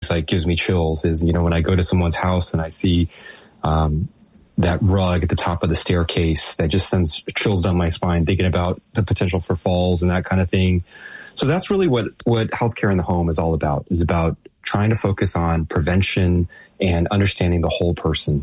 things like gives me chills is, when I go to someone's house and I see that rug at the top of the staircase, that just sends chills down my spine, thinking about the potential for falls and that kind of thing. So that's really what healthcare in the home is all about, is about trying to focus on prevention and understanding the whole person.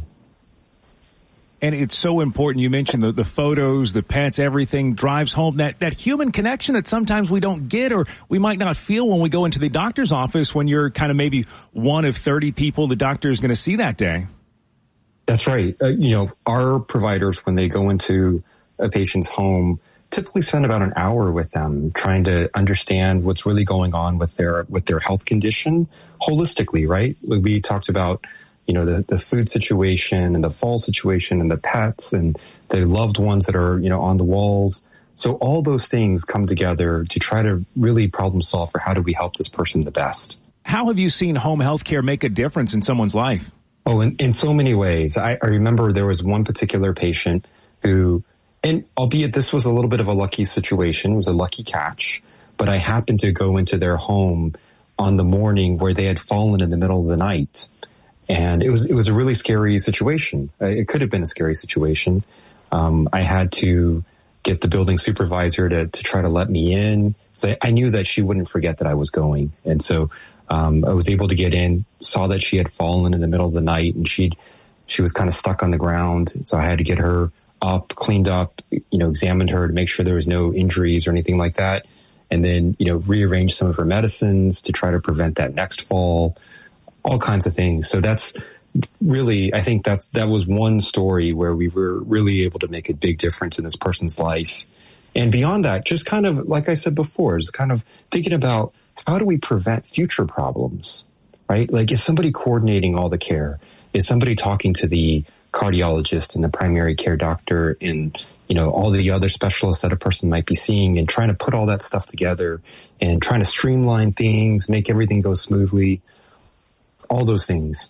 And it's so important. You mentioned the photos, the pets, everything drives home that human connection that sometimes we don't get or we might not feel when we go into the doctor's office when you're kind of maybe one of 30 people the doctor is going to see that day. That's right. Our providers, when they go into a patient's home, typically spend about an hour with them trying to understand what's really going on with their health condition holistically, right? We talked about, the food situation and the fall situation and the pets and the loved ones that are, on the walls. So all those things come together to try to really problem solve for how do we help this person the best. How have you seen home health care make a difference in someone's life? Oh, in so many ways. I remember there was one particular patient who, and albeit this was a little bit of a lucky situation, it was a lucky catch, but I happened to go into their home on the morning where they had fallen in the middle of the night. And it was a really scary situation. It could have been a scary situation. I had to get the building supervisor to try to let me in. So I knew that she wouldn't forget that I was going. And so I was able to get in, saw that she had fallen in the middle of the night and she was kind of stuck on the ground. So I had to get her up, cleaned up, examined her to make sure there was no injuries or anything like that. And then, rearrange some of her medicines to try to prevent that next fall, all kinds of things. So that's really, I think that was one story where we were really able to make a big difference in this person's life. And beyond that, just kind of, like I said before, is kind of thinking about how do we prevent future problems, right? Like, is somebody coordinating all the care? Is somebody talking to the cardiologist and the primary care doctor and, all the other specialists that a person might be seeing and trying to put all that stuff together and trying to streamline things, make everything go smoothly, all those things.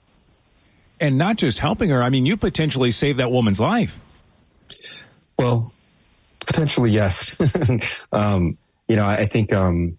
And not just helping her. I mean, you potentially saved that woman's life. Well, potentially, yes. I think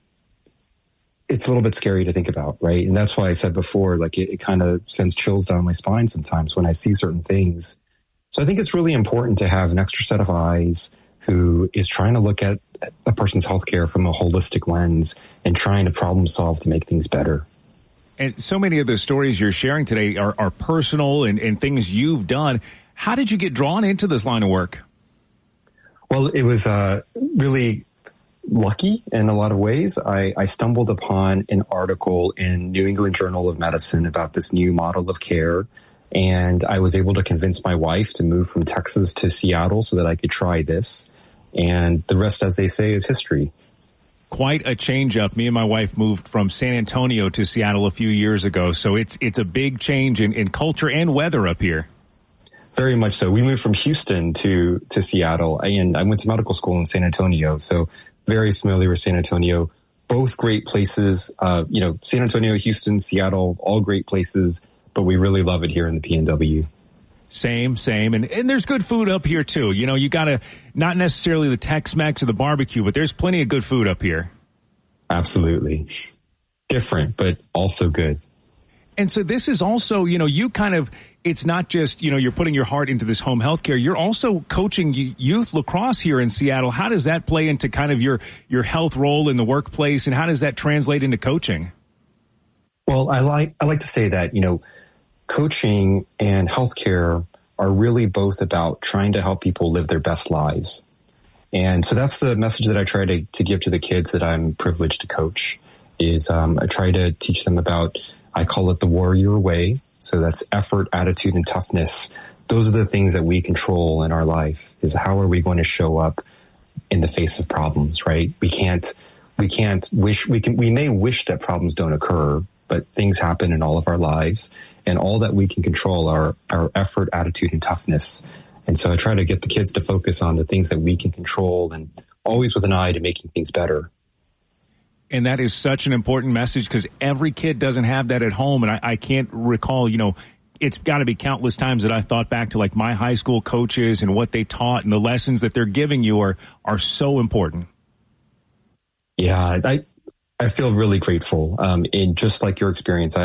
it's a little bit scary to think about, right? And that's why I said before, like it kind of sends chills down my spine sometimes when I see certain things. So I think it's really important to have an extra set of eyes who is trying to look at a person's healthcare from a holistic lens and trying to problem solve to make things better. And so many of the stories you're sharing today are personal and things you've done. How did you get drawn into this line of work? Well, it was really lucky in a lot of ways. I stumbled upon an article in New England Journal of Medicine about this new model of care. And I was able to convince my wife to move from Texas to Seattle so that I could try this. And the rest, as they say, is history. Quite a change up. Me and my wife moved from San Antonio to Seattle a few years ago. So it's a big change in culture and weather up here. Very much so. We moved from Houston to Seattle, and I went to medical school in San Antonio. So very familiar with San Antonio. Both great places. San Antonio, Houston, Seattle, all great places. But we really love it here in the PNW. Same. And there's good food up here, too. You got to, not necessarily the Tex-Mex or the barbecue, but there's plenty of good food up here. Absolutely. Different, but also good. And so this is also, you kind of, it's not just, you're putting your heart into this home health care. You're also coaching youth lacrosse here in Seattle. How does that play into kind of your health role in the workplace, and how does that translate into coaching? Well, I like to say that, coaching and healthcare are really both about trying to help people live their best lives. And so that's the message that I try to give to the kids that I'm privileged to coach is I try to teach them about, I call it the warrior way. So that's effort, attitude, and toughness. Those are the things that we control in our life, is how are we going to show up in the face of problems, right? We may wish that problems don't occur, but things happen in all of our lives. And all that we can control are our effort, attitude, and toughness. And so I try to get the kids to focus on the things that we can control and always with an eye to making things better. And that is such an important message because every kid doesn't have that at home. And I can't recall, it's got to be countless times that I thought back to like my high school coaches and what they taught and the lessons that they're giving you are so important. Yeah, I feel really grateful. And just like your experience,